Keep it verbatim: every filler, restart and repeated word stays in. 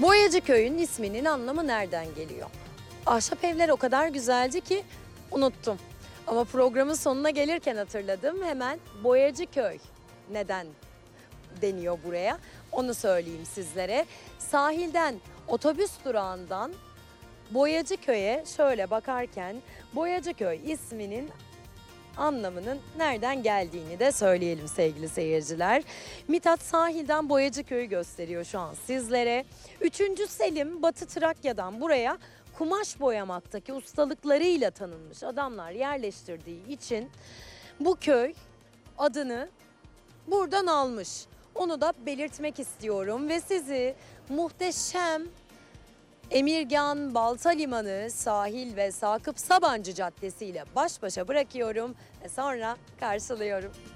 Boyacıköy'ün isminin anlamı nereden geliyor? Ahşap evler o kadar güzeldi ki unuttum. Ama programın sonuna gelirken hatırladım. Hemen Boyacıköy neden deniyor buraya? Onu söyleyeyim sizlere. Sahilden, otobüs durağından Boyacıköy'e şöyle bakarken Boyacıköy isminin anlamının nereden geldiğini de söyleyelim sevgili seyirciler. Mithat sahilden Boyacıköy'ü gösteriyor şu an sizlere. Üçüncü Selim Batı Trakya'dan buraya kumaş boyamaktaki ustalıklarıyla tanınmış adamlar yerleştirdiği için bu köy adını buradan almış. Onu da belirtmek istiyorum ve sizi muhteşem Emirgan Balta Limanı sahil ve Sakıp Sabancı Caddesi ile baş başa bırakıyorum ve sonra karşılıyorum.